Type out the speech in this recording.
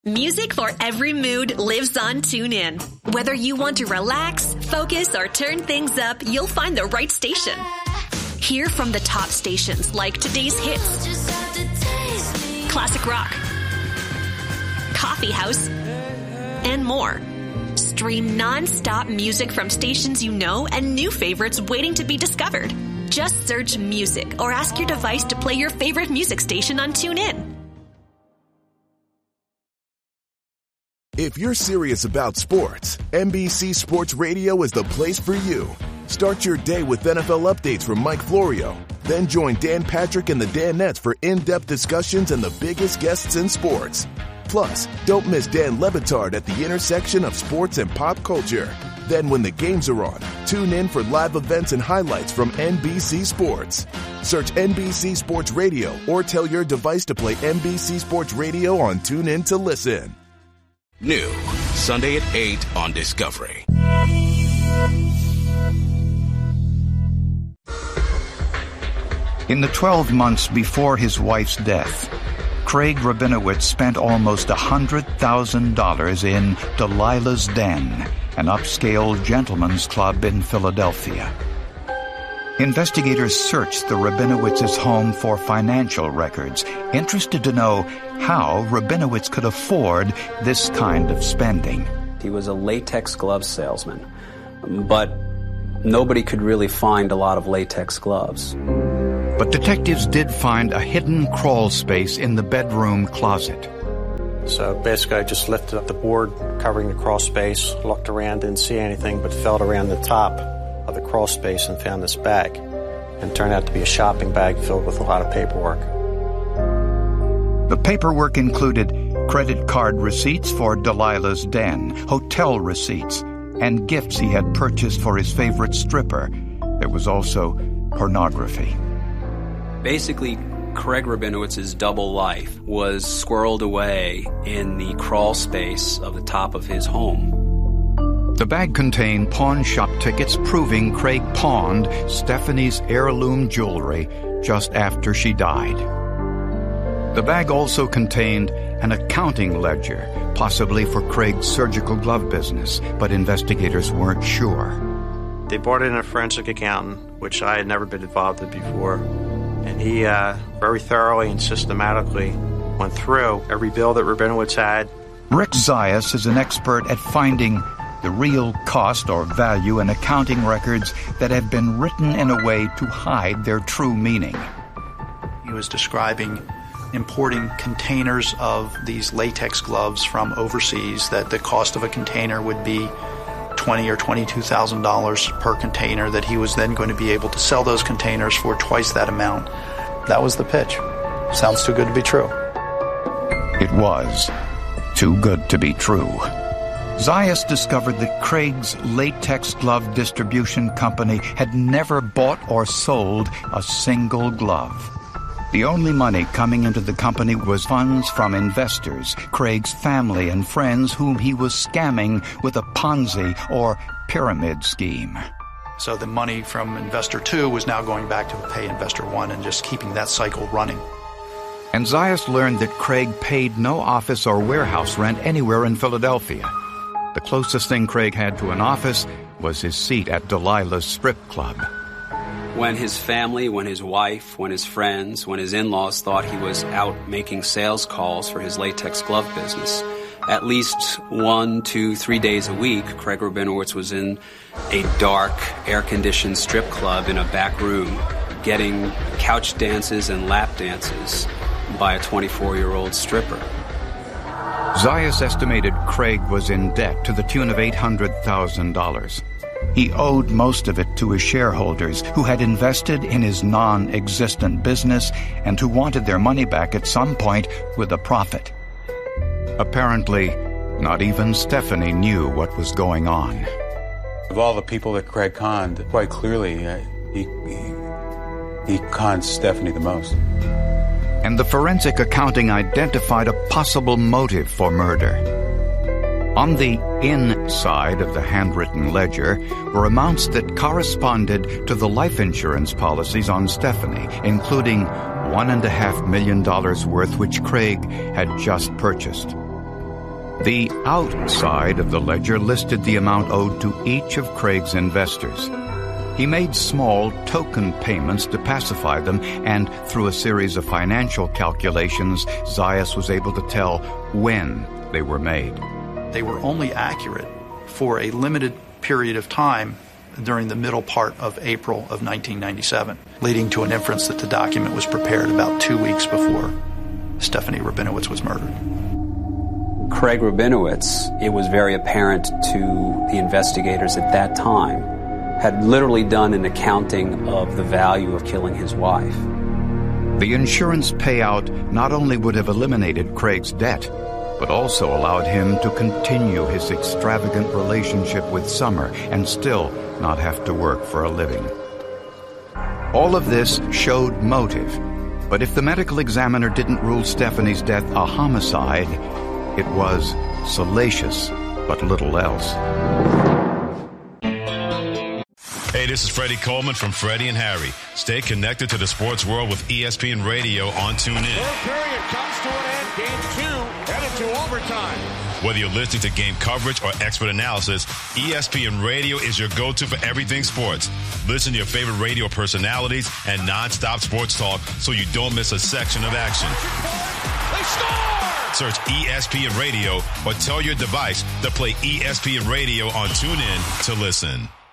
Music for every mood lives on TuneIn. Whether you want to relax, focus, or turn things up, you'll find the right station. Hear from the top stations like today's hits, classic rock, coffee house, and more. Stream non-stop music from stations you know and new favorites waiting to be discovered. Just search music or ask your device to play your favorite music station on TuneIn. If you're serious about sports, NBC Sports Radio is the place for you. Start your day with NFL updates from Mike Florio. Then join Dan Patrick and the Danettes for in-depth discussions and the biggest guests in sports. Plus, don't miss Dan Le Batard at the intersection of sports and pop culture. Then when the games are on, tune in for live events and highlights from NBC Sports. Search NBC Sports Radio or tell your device to play NBC Sports Radio on TuneIn to listen. New, Sunday at 8 on Discovery. In the 12 months before his wife's death, Craig Rabinowitz spent almost $100,000 in Delilah's Den, an upscale gentleman's club in Philadelphia. Investigators searched the Rabinowitz's home for financial records, interested to know how Rabinowitz could afford this kind of spending. He was a latex glove salesman, but nobody could really find a lot of latex gloves. But detectives did find a hidden crawl space in the bedroom closet. So basically I just lifted up the board covering the crawl space, looked around, didn't see anything, but felt around the top of the crawl space and found this bag. And it turned out to be a shopping bag filled with a lot of paperwork. The paperwork included credit card receipts for Delilah's Den, hotel receipts, and gifts he had purchased for his favorite stripper. There was also pornography. Basically, Craig Rabinowitz's double life was squirreled away in the crawl space of the top of his home. The bag contained pawn shop tickets proving Craig pawned Stephanie's heirloom jewelry just after she died. The bag also contained an accounting ledger, possibly for Craig's surgical glove business, but investigators weren't sure. They brought in a forensic accountant, which I had never been involved in before. And he very thoroughly and systematically went through every bill that Rabinowitz had. Rick Zayas is an expert at finding the real cost or value in accounting records that have been written in a way to hide their true meaning. He was describing importing containers of these latex gloves from overseas, that the cost of a container would be $20,000 or $22,000 per container, that he was then going to be able to sell those containers for twice that amount. That was the pitch. Sounds too good to be true. It was too good to be true. Zayas discovered that Craig's latex glove distribution company had never bought or sold a single glove. The only money coming into the company was funds from investors, Craig's family and friends whom he was scamming with a Ponzi or pyramid scheme. So the money from investor 2 was now going back to pay investor 1 and just keeping that cycle running. And Zayas learned that Craig paid no office or warehouse rent anywhere in Philadelphia. The closest thing Craig had to an office was his seat at Delilah's strip club. When his family, when his wife, when his friends, when his in-laws thought he was out making sales calls for his latex glove business, at least 1, 2, 3 days a week, Craig Rabinowitz was in a dark, air-conditioned strip club in a back room, getting couch dances and lap dances by a 24-year-old stripper. Zayas estimated Craig was in debt to the tune of $800,000. He owed most of it to his shareholders, who had invested in his non-existent business and who wanted their money back at some point with a profit. Apparently, not even Stephanie knew what was going on. Of all the people that Craig conned, quite clearly, he conned Stephanie the most. And the forensic accounting identified a possible motive for murder. On the inside of the handwritten ledger were amounts that corresponded to the life insurance policies on Stephanie, including $1.5 million worth which Craig had just purchased. The outside of the ledger listed the amount owed to each of Craig's investors. He made small token payments to pacify them, and through a series of financial calculations, Zayas was able to tell when they were made. They were only accurate for a limited period of time during the middle part of April of 1997, leading to an inference that the document was prepared about 2 weeks before Stephanie Rabinowitz was murdered. Craig Rabinowitz, it was very apparent to the investigators at that time, had literally done an accounting of the value of killing his wife. The insurance payout not only would have eliminated Craig's debt, but also allowed him to continue his extravagant relationship with Summer and still not have to work for a living. All of this showed motive, but if the medical examiner didn't rule Stephanie's death a homicide, it was salacious, but little else. Hey, this is Freddie Coleman from Freddie and Harry. Stay connected to the sports world with ESPN Radio on TuneIn. Third period comes to an end. Game 2 headed to overtime. Whether you're listening to game coverage or expert analysis, ESPN Radio is your go-to for everything sports. Listen to your favorite radio personalities and non-stop sports talk so you don't miss a section of action. They score! Search ESPN Radio or tell your device to play ESPN Radio on TuneIn to listen.